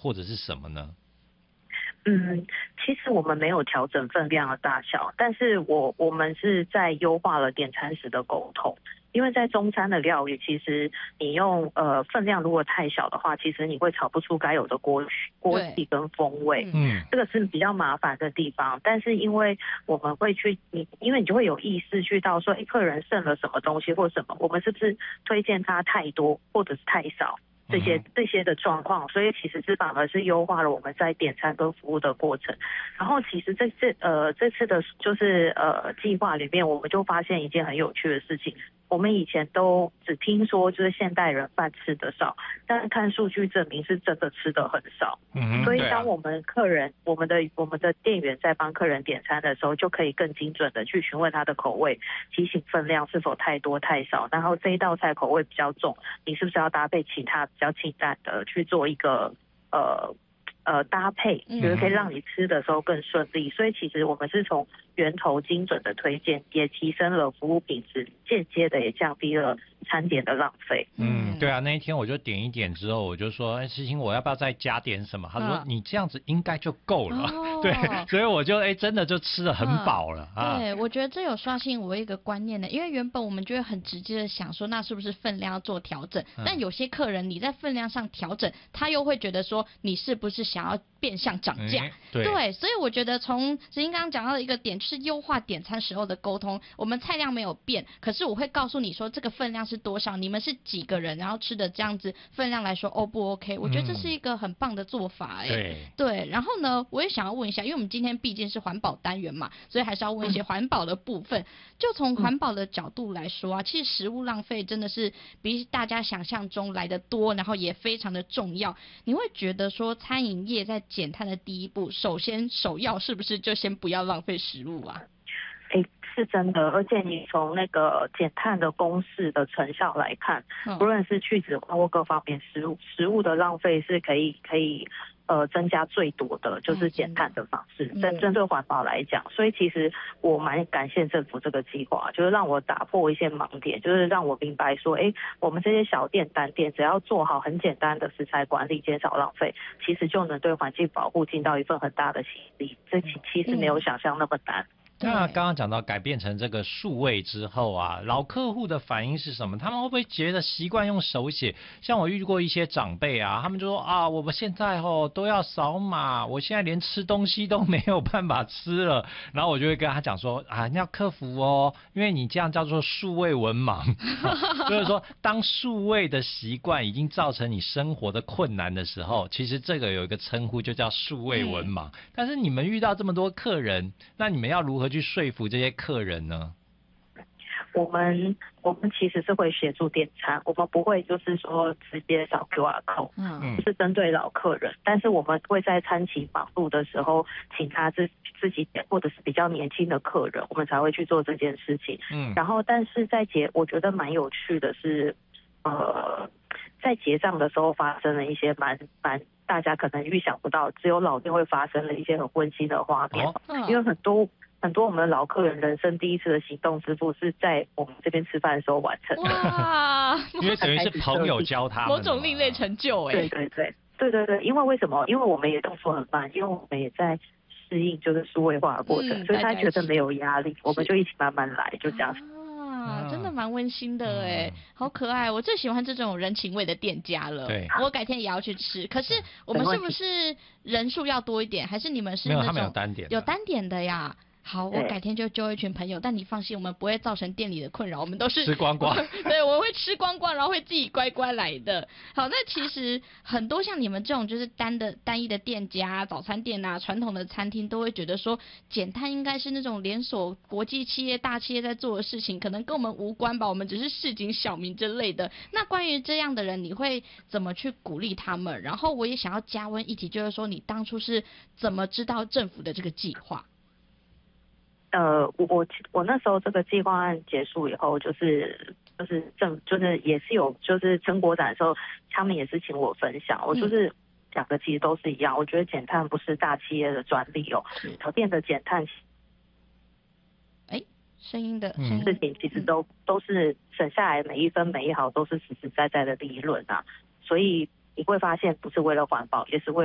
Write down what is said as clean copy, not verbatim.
或者是什么呢？ 其实我们没有调整分量的大小，但是我们是在优化了点餐时的沟通。因为在中餐的料理，其实你用分量如果太小的话，其实你会炒不出该有的锅气跟风味。这个是比较麻烦的地方。但是因为我们会去因为你就会有意识去到说，客人剩了什么东西或什么，我们是不是推荐他太多或者是太少？这些的状况，所以其实是反而是优化了我们在点餐跟服务的过程。然后其实这次的就是计划里面，我们就发现一件很有趣的事情。我们以前都只听说就是现代人饭吃得少，但是看数据证明是真的吃得很少。所以当我们客人我们的店员在帮客人点餐的时候，就可以更精准的去询问他的口味，提醒分量是否太多太少，然后这一道菜口味比较重，你是不是要搭配其他比较清淡的去做一个搭配，就是可以让你吃的时候更顺利。所以其实我们是从源头精准的推荐，也提升了服务品质，间接的也降低了餐点的浪费。 对啊，那一天我就点一点之后，我就说，诗欣，我要不要再加点什么？他说，你这样子应该就够了。对，所以我就真的就吃得很饱了对，我觉得这有刷新我一个观念的，因为原本我们就会很直接的想说，那是不是分量要做调整？但有些客人你在分量上调整，他又会觉得说，你是不是想要变相涨价？对，所以我觉得从诗欣刚刚讲到的一个点，就是优化点餐时候的沟通。我们菜量没有变，可是我会告诉你说这个分量是多少，你们是几个人，然后吃的这样子分量来说 O 不 OK？ 我觉得这是一个很棒的做法。对，然后呢，我也想要问一下，因为我们今天毕竟是环保单元嘛，所以还是要问一些环保的部分。就从环保的角度来说啊，其实食物浪费真的是比大家想象中来的多，然后也非常的重要。你会觉得说餐饮业在减碳的第一步，首要是不是就先不要浪费食物啊？ 是真的，而且你从那个减碳的公式的成效来看，不论是去脂化或各方面，食物的浪费是可以增加最多的，就是减碳的方式。针对环保来讲，所以其实我蛮感谢政府这个计划，就是让我打破一些盲点，就是让我明白说，我们这些小店单店只要做好很简单的食材管理，减少浪费，其实就能对环境保护尽到一份很大的心力。这其实没有想象那么难。 那刚刚讲到改变成这个数位之后啊，老客户的反应是什么？他们会不会觉得习惯用手写？像我遇过一些长辈啊，他们就说啊，我们现在都要扫码，我现在连吃东西都没有办法吃了。然后我就会跟他讲说啊，你要克服哦，因为你这样叫做数位文盲，就是说当数位的习惯已经造成你生活的困难的时候，其实这个有一个称呼就叫数位文盲。但是你们遇到这么多客人，那你们要如何去说服这些客人呢？ 我们其实是会协助点餐，我们不会就是说直接扫 QR code，是针对老客人，但是我们会在餐期忙碌的时候，请他自己点，或者是比较年轻的客人，我们才会去做这件事情。然后但是我觉得蛮有趣的是，在结账的时候发生了一些蛮大家可能预想不到，只有老店会发生了一些很温馨的画面，因为很多我们的老客人人生第一次的行动支付是在我们这边吃饭的时候完成的。 哇， 因为等于是朋友教他们某种另类成就。 对，因为为什么？因为我们也动作很慢，因为我们也在适应就是数位化的过程，所以他觉得没有压力，我们就一起慢慢来，就这样。 真的蛮温馨的好可爱！我最喜欢这种人情味的店家了。对，我改天也要去吃。可是我们是不是人数要多一点？还是你们是那种没有，他们有单点， 有单点的呀？好，我改天就揪一群朋友，但你放心，我们不会造成店里的困扰，我们都是吃光光。 对，我们会吃光光，然后会自己乖乖来的。好，那其实很多像你们这种就是单一的店家，早餐店啊，传统的餐厅都会觉得说，减碳应该是那种连锁国际企业、大企业在做的事情，可能跟我们无关吧，我们只是市井小民之类的。那关于这样的人，你会怎么去鼓励他们？然后我也想要加温一题，就是说你当初是怎么知道政府的这个计划？ 我那时候这个计划案结束以后，就是也是有就是成果展的时候，他们也是请我分享，我就是两个其实都是一样，我觉得减碳不是大企业的专利小店的减碳声音事情其实都是省下来每一分每一毫都是实实在在的利润啊，所以你会发现不是为了环保，也是为